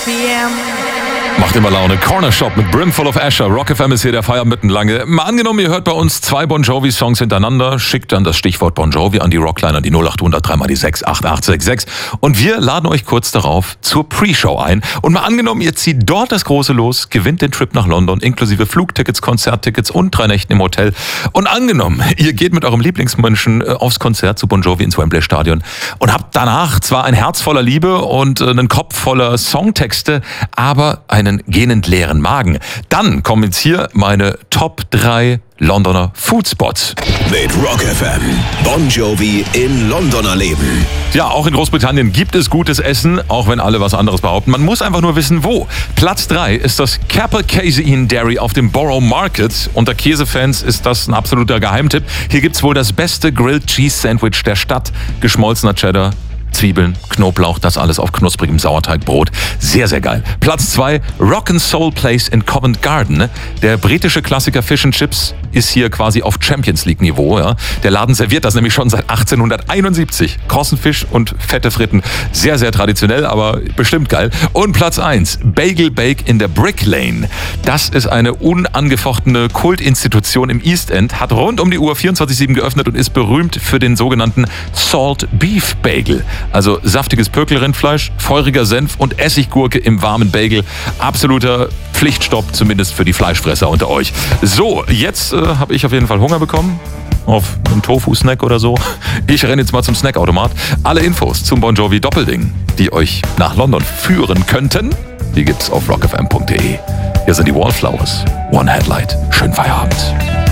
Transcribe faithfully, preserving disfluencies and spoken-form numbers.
p m Macht immer Laune. Corner Shop mit Brimful of Asher. Rock F M ist hier der Feierabend mittenlange. Mal angenommen, ihr hört bei uns zwei Bon Jovi-Songs hintereinander. Schickt dann das Stichwort Bon Jovi an die Rockline an die null acht hundert drei mal die sechs acht acht sechs sechs. Und wir laden euch kurz darauf zur Pre-Show ein. Und mal angenommen, ihr zieht dort das große Los, gewinnt den Trip nach London, inklusive Flugtickets, Konzerttickets und drei Nächten im Hotel. Und angenommen, ihr geht mit eurem Lieblingsmenschen aufs Konzert zu Bon Jovi ins Wembley Stadion und habt danach zwar ein Herz voller Liebe und einen Kopf voller Songtexte, aber einen gähnend leeren Magen. Dann kommen jetzt hier meine Top drei Londoner Foodspots. Mit Rock F M. Bon Jovi in Londoner Leben. Ja, auch in Großbritannien gibt es gutes Essen, auch wenn alle was anderes behaupten. Man muss einfach nur wissen, wo. Platz drei ist das Capel Casein Dairy auf dem Borough Market. Unter Käsefans ist das ein absoluter Geheimtipp. Hier gibt's wohl das beste Grilled Cheese Sandwich der Stadt. Geschmolzener Cheddar, Zwiebeln, Knoblauch, das alles auf knusprigem Sauerteigbrot. Sehr, sehr geil. Platz zwei, Rock'n'Soul Place in Covent Garden. Der britische Klassiker Fish and Chips ist hier quasi auf Champions League Niveau. Ja. Der Laden serviert das nämlich schon seit achtzehnhunderteinundsiebzig. Krossen Fisch und fette Fritten. Sehr, sehr traditionell, aber bestimmt geil. Und Platz eins, Bagel Bake in der Brick Lane. Das ist eine unangefochtene Kultinstitution im East End, hat rund um die Uhr vierundzwanzig sieben geöffnet und ist berühmt für den sogenannten Salt Beef Bagel. Also saftiges Pökelrindfleisch, feuriger Senf und Essiggurke im warmen Bagel. Absoluter Pflichtstopp, zumindest für die Fleischfresser unter euch. So, jetzt äh, habe ich auf jeden Fall Hunger bekommen. Auf einen Tofu-Snack oder so. Ich renne jetzt mal zum Snackautomat. Alle Infos zum Bon Jovi Doppelding, die euch nach London führen könnten, die gibt's auf rock f m punkt d e. Hier sind die Wallflowers. One Headlight. Schönen Feierabend.